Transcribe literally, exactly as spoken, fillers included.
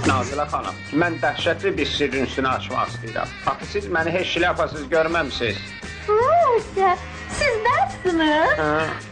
Nazilə xanım, mən dəhşətli bir sirrin üstünə açmaq istəyirəm. Axı siz məni heç şlyapasız görməmsiniz. Neyse, siz nasılsınız? Hə?